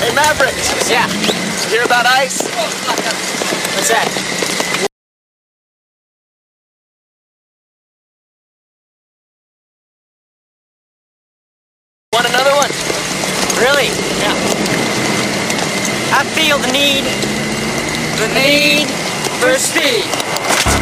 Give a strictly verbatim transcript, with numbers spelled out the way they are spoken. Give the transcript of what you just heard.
Hey, Maverick. Yeah. You hear about ice? What's that? Want another one? Really? Yeah. I feel the need, The need for speed.